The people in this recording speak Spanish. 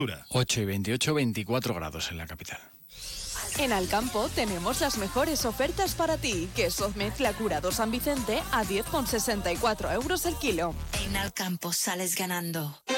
8 y 28, 24 grados en la capital. En Alcampo tenemos las mejores ofertas para ti. Queso mezcla curado San Vicente a 10,64 euros el kilo. En Alcampo sales ganando.